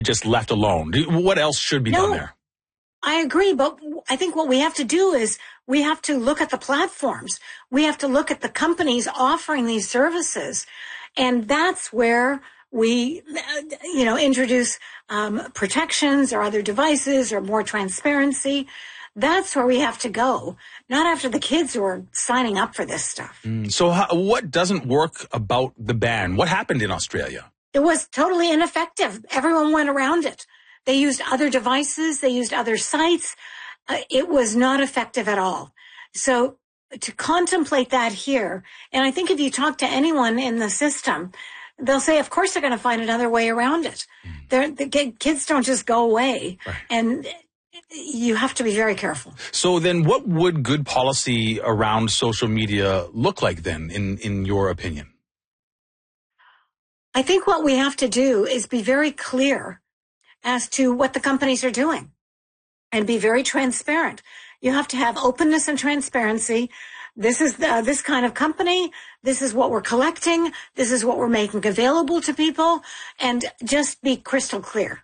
just left alone? What else should be done there? I agree, but I think what we have to do is we have to look at the platforms. We have to look at the companies offering these services. And that's where we, introduce protections or other devices or more transparency. That's where we have to go, not after the kids who are signing up for this stuff. So what doesn't work about the ban? What happened in Australia? It was totally ineffective. Everyone went around it. They used other devices. They used other sites. It was not effective at all. So to contemplate that here, and I think if you talk to anyone in the system, they'll say, of course, they're going to find another way around it. The kids don't just go away. Right. And you have to be very careful. So then what would good policy around social media look like then, in your opinion? I think what we have to do is be very clear as to what the companies are doing and be very transparent. You have to have openness and transparency. This is this kind of company. This is what we're collecting. This is what we're making available to people, and just be crystal clear.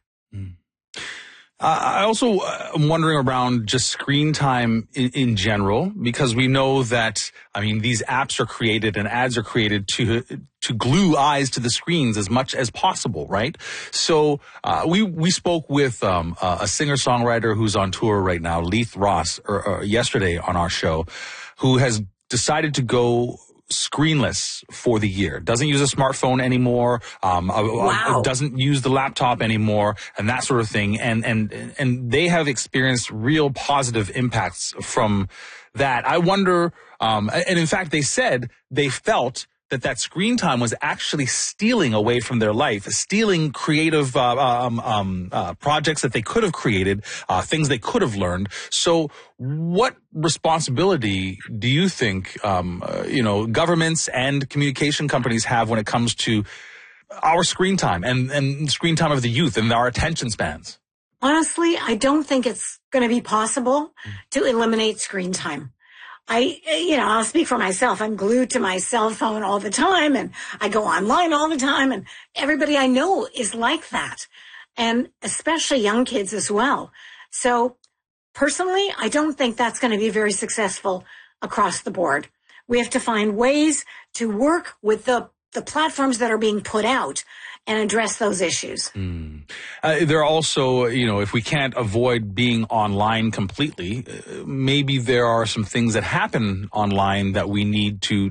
I also am wondering around just screen time in general, because we know that, these apps are created and ads are created to glue eyes to the screens as much as possible, right? So we spoke with a singer-songwriter who's on tour right now, Leith Ross, yesterday on our show, who has decided to go screenless for the year, doesn't use a smartphone anymore, doesn't use the laptop anymore, and that sort of thing. And they have experienced real positive impacts from that. I wonder, and in fact, they said they felt that screen time was actually stealing away from their life, stealing creative projects that they could have created, things they could have learned. So what responsibility do you think, governments and communication companies have when it comes to our screen time and screen time of the youth and our attention spans? Honestly, I don't think it's going to be possible to eliminate screen time. I'll speak for myself. I'm glued to my cell phone all the time, and I go online all the time, and everybody I know is like that, and especially young kids as well. So personally, I don't think that's going to be very successful across the board. We have to find ways to work with the platforms that are being put out and address those issues. There are also, if we can't avoid being online completely, maybe there are some things that happen online that we need to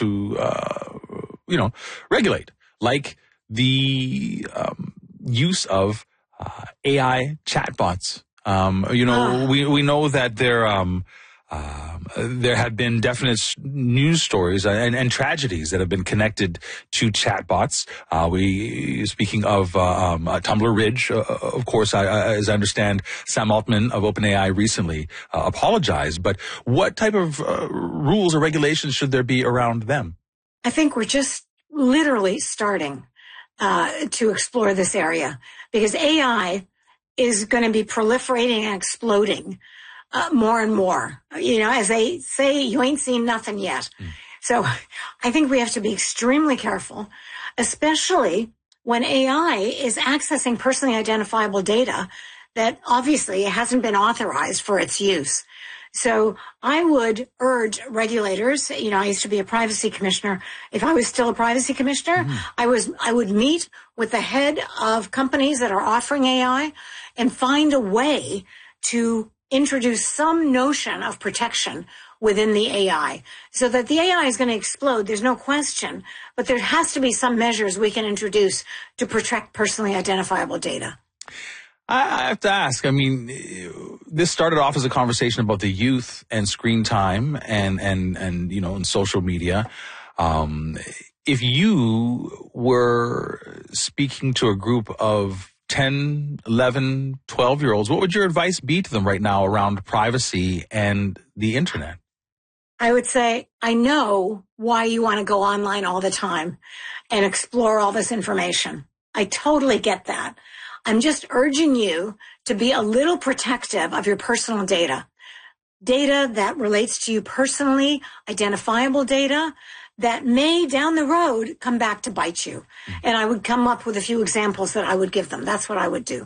regulate, like the use of AI chatbots. We know that there have been definite news stories and tragedies that have been connected to chatbots. Speaking of Tumblr Ridge, of course, as I understand, Sam Altman of OpenAI recently apologized. But what type of rules or regulations should there be around them? I think we're just literally starting to explore this area, because AI is going to be proliferating and exploding more and more. As they say, you ain't seen nothing yet. So I think we have to be extremely careful, especially when AI is accessing personally identifiable data that obviously hasn't been authorized for its use. So I would urge regulators, I used to be a privacy commissioner. If I was still a privacy commissioner, I would meet with the head of companies that are offering AI and find a way to introduce some notion of protection within the AI, so that the AI is going to explode. There's no question, but there has to be some measures we can introduce to protect personally identifiable data. I have to ask, this started off as a conversation about the youth and screen time and and social media. If you were speaking to a group of 10, 11, 12-year-olds, what would your advice be to them right now around privacy and the internet? I would say, I know why you want to go online all the time and explore all this information. I totally get that. I'm just urging you to be a little protective of your personal data. data that relates to you personally, identifiable data that may down the road come back to bite you. And I would come up with a few examples that I would give them. That's what I would do.